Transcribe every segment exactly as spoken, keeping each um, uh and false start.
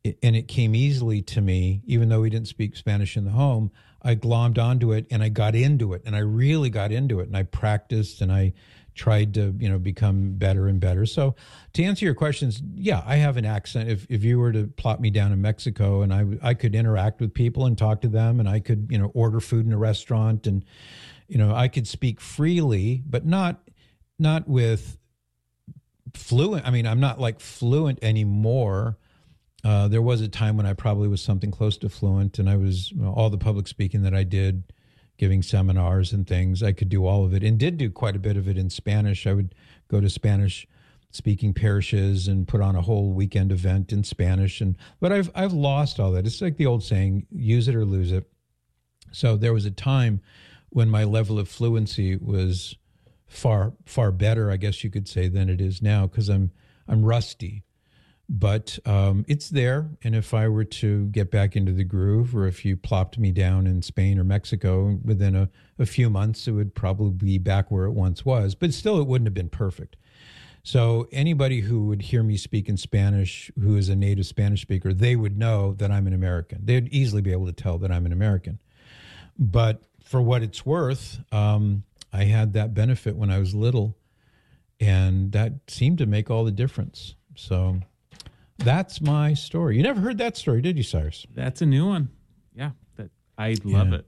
it, and it came easily to me, even though we didn't speak Spanish in the home. I glommed onto it and I got into it, and I really got into it, and I practiced and I tried to, you know, become better and better. So to answer your questions, yeah, I have an accent. If if you were to plot me down in Mexico, and I I could interact with people and talk to them, and I could, you know, order food in a restaurant, and, you know, I could speak freely, but not not with fluent. I mean, I'm not like fluent anymore. Uh, there was a time when I probably was something close to fluent, and I was, you know, all the public speaking that I did, giving seminars and things, I could do all of it, and did do quite a bit of it in Spanish. I would go to Spanish speaking parishes and put on a whole weekend event in Spanish. And but I've I've lost all that. It's like the old saying, use it or lose it. So there was a time when my level of fluency was far far better, I guess you could say, than it is now, because I'm I'm rusty. But um, it's there, and if I were to get back into the groove, or if you plopped me down in Spain or Mexico, within a, a few months, it would probably be back where it once was. But still, it wouldn't have been perfect. So anybody who would hear me speak in Spanish, who is a native Spanish speaker, they would know that I'm an American. They'd easily be able to tell that I'm an American. But for what it's worth, um, I had that benefit when I was little, and that seemed to make all the difference. So that's my story. You never heard that story, did you, Cyrus? That's a new one. Yeah, that I love yeah. it.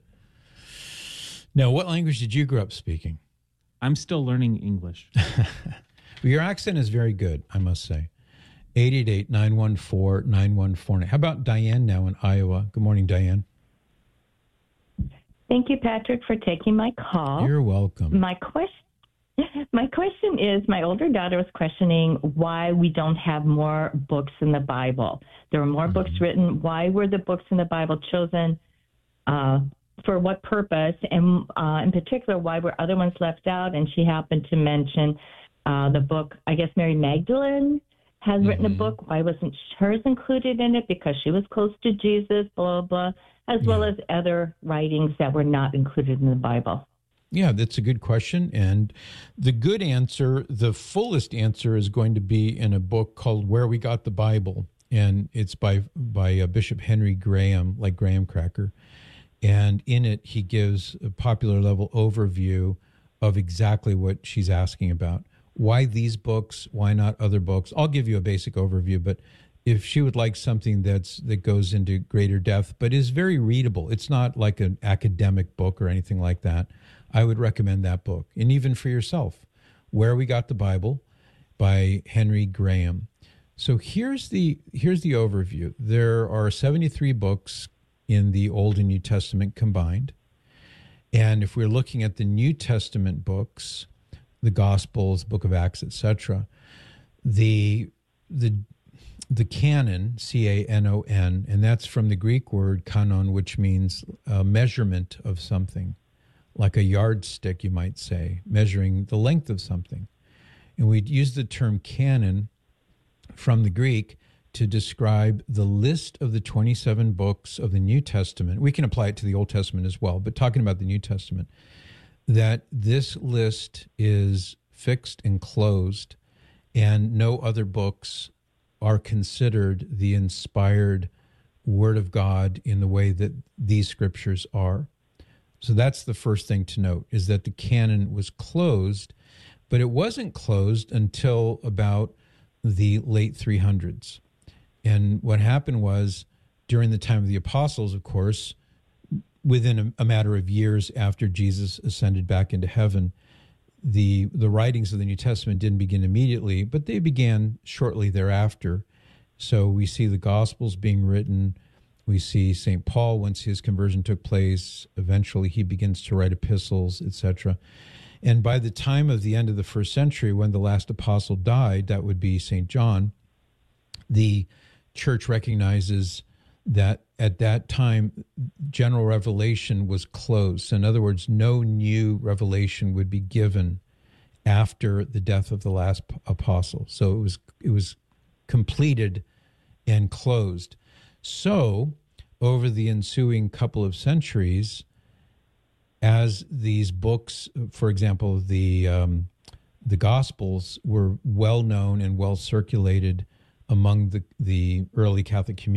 Now, what language did you grow up speaking? I'm still learning English. Well, your accent is very good, I must say. eight eight eight, nine one four, nine one four nine. How about Diane now in Iowa? Good morning, Diane. Thank you, Patrick, for taking my call. You're welcome. My question My question is, my older daughter was questioning why we don't have more books in the Bible. There were more mm-hmm. books written. Why were the books in the Bible chosen? Uh, for what purpose? And uh, in particular, why were other ones left out? And she happened to mention uh, the book, I guess Mary Magdalene has mm-hmm. written a book. Why wasn't hers included in it? Because she was close to Jesus, blah, blah, blah, as yeah. well as other writings that were not included in the Bible. Yeah, that's a good question. And the good answer, the fullest answer, is going to be in a book called Where We Got the Bible. And it's by by uh, Bishop Henry Graham, like Graham Cracker. And in it, he gives a popular level overview of exactly what she's asking about. Why these books? Why not other books? I'll give you a basic overview, but if she would like something that's that goes into greater depth, but is very readable, it's not like an academic book or anything like that, I would recommend that book. And even for yourself, Where We Got the Bible by Henry Graham. So here's the here's the overview. There are seventy-three books in the Old and New Testament combined. And if we're looking at the New Testament books, the Gospels, Book of Acts, et cetera, the the the canon, C A N O N, and that's from the Greek word kanon, which means a measurement of something, like a yardstick, you might say, measuring the length of something. And we'd use the term canon from the Greek to describe the list of the twenty-seven books of the New Testament. We can apply it to the Old Testament as well, but talking about the New Testament, that this list is fixed and closed, and no other books are considered the inspired Word of God in the way that these scriptures are. So that's the first thing to note, is that the canon was closed, but it wasn't closed until about the late three hundreds. And what happened was, during the time of the apostles, of course, within a, a matter of years after Jesus ascended back into heaven, the the writings of the New Testament didn't begin immediately, but they began shortly thereafter. So we see the Gospels being written. We see Saint Paul, once his conversion took place, eventually he begins to write epistles, et cetera. And by the time of the end of the first century, when the last apostle died, that would be Saint John, the church recognizes that at that time, general revelation was closed. In other words, no new revelation would be given after the death of the last apostle. So it was it was completed and closed. So over the ensuing couple of centuries, as these books, for example, the um, the Gospels, were well known and well circulated among the, the early Catholic community,